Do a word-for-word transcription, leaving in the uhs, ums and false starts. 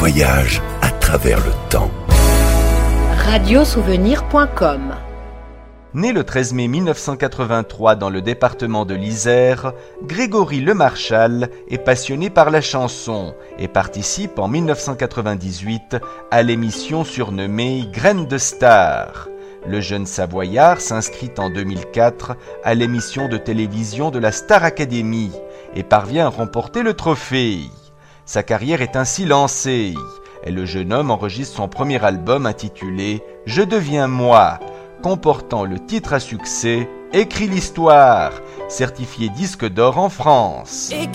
voyage à travers le temps. radiosouvenir point com. Né le treize mai mille neuf cent quatre-vingt-trois dans le département de l'Isère, Grégory Lemarchal est passionné par la chanson et participe en mille neuf cent quatre-vingt-dix-huit à l'émission surnommée Graines de Star. Le jeune Savoyard s'inscrit en deux mille quatre à l'émission de télévision de la Star Academy et parvient à remporter le trophée. Sa carrière est ainsi lancée et le jeune homme enregistre son premier album intitulé « Je deviens moi », comportant le titre à succès « Écris l'histoire », certifié disque d'or en France.